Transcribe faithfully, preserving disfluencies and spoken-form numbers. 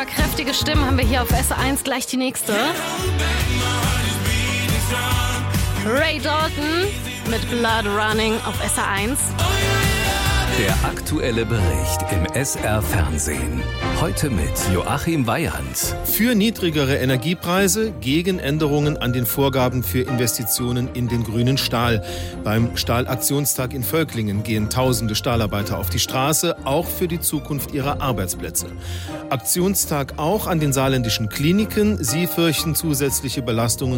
Über kräftige Stimmen haben wir hier auf S R eins gleich die nächste. Ray Dalton mit Blood Running auf S R eins. Der aktuelle Bericht im S R-Fernsehen. Heute mit Joachim Weyand. Für niedrigere Energiepreise, gegen Änderungen an den Vorgaben für Investitionen in den grünen Stahl. Beim Stahlaktionstag in Völklingen gehen tausende Stahlarbeiter auf die Straße, auch für die Zukunft ihrer Arbeitsplätze. Aktionstag auch an den saarländischen Kliniken. Sie fürchten zusätzliche Belastungen